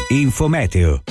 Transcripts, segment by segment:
Infometeo.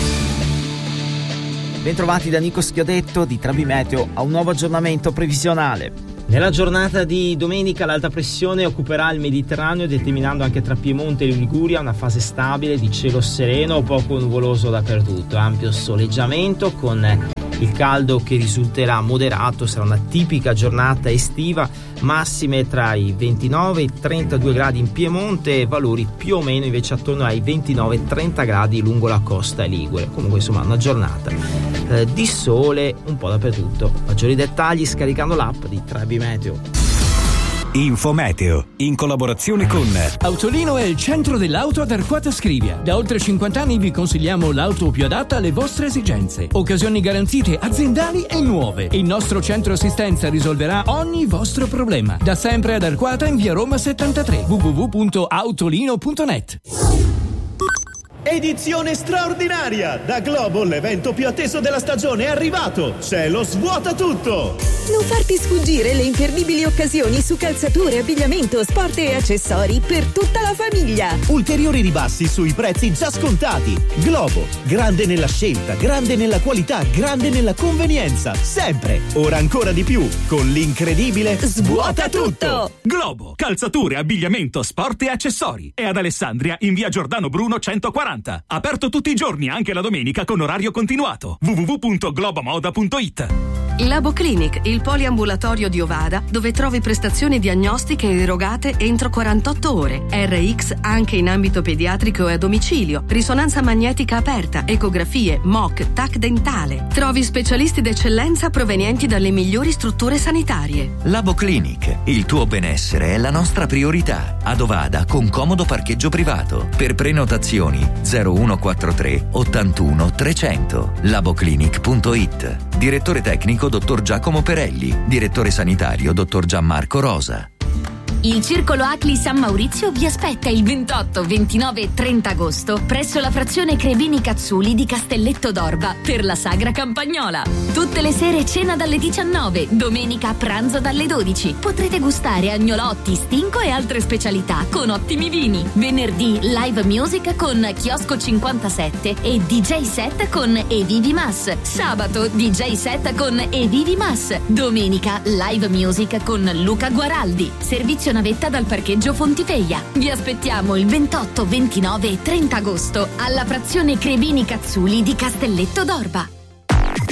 Bentrovati da Nico Schiodetto di Trabi Meteo a un nuovo aggiornamento previsionale. Nella giornata di domenica l'alta pressione occuperà il Mediterraneo, determinando anche tra Piemonte e Liguria una fase stabile di cielo sereno, poco nuvoloso dappertutto, ampio soleggiamento con il caldo che risulterà moderato. Sarà una tipica giornata estiva, massime tra i 29 e i 32 gradi in Piemonte e valori più o meno invece attorno ai 29 e 30 gradi lungo la costa ligure. Comunque insomma una giornata di sole un po' dappertutto. Maggiori dettagli scaricando l'app di Trabi Meteo. Infometeo, in collaborazione con Autolino è il centro dell'auto ad Arquata Scrivia. Da oltre 50 anni vi consigliamo l'auto più adatta alle vostre esigenze. Occasioni garantite aziendali e nuove. Il nostro centro assistenza risolverà ogni vostro problema. Da sempre ad Arquata in via Roma 73. www.autolino.net. Edizione straordinaria! Da Globo l'evento più atteso della stagione è arrivato! C'è lo svuota tutto! Non farti sfuggire le imperdibili occasioni su calzature, abbigliamento, sport e accessori per tutta la famiglia! Ulteriori ribassi sui prezzi già scontati! Globo, grande nella scelta, grande nella qualità, grande nella convenienza, sempre! Ora ancora di più, con l'incredibile Svuota tutto! Globo, calzature, abbigliamento, sport e accessori. È ad Alessandria in via Giordano Bruno 140. Aperto tutti i giorni, anche la domenica con orario continuato. www.globomoda.it. Labo Clinic, il poliambulatorio di Ovada, dove trovi prestazioni diagnostiche erogate entro 48 ore. RX anche in ambito pediatrico e a domicilio. Risonanza magnetica aperta, ecografie, MOC, TAC dentale. Trovi specialisti d'eccellenza provenienti dalle migliori strutture sanitarie. Labo Clinic, il tuo benessere è la nostra priorità. Ad Ovada con comodo parcheggio privato. Per prenotazioni 0143 81 300. laboclinic.it. Direttore tecnico dottor Giacomo Perelli. Direttore sanitario dottor Gianmarco Rosa. Il Circolo Acli San Maurizio vi aspetta il 28, 29 e 30 agosto presso la frazione Crebini Cazzuli di Castelletto d'Orba per la Sagra Campagnola. Tutte le sere cena dalle 19, domenica pranzo dalle 12. Potrete gustare agnolotti, stinco e altre specialità con ottimi vini. Venerdì live music con Chiosco 57 e DJ set con Evivi Mass. Sabato DJ set con Evivi Mass. Domenica live music con Luca Guaraldi. Servizio navetta dal parcheggio Fontifeia. Vi aspettiamo il 28, 29 e 30 agosto alla frazione Crebini Cazzuli di Castelletto d'Orba.